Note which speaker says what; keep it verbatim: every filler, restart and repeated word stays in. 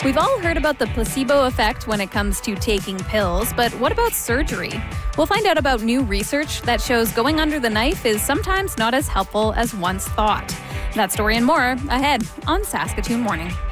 Speaker 1: We've all heard about the placebo effect when it comes to taking pills, but what about surgery? We'll find out about new research that shows going under the knife is sometimes not as helpful as once thought. That story and more ahead on Saskatoon Morning.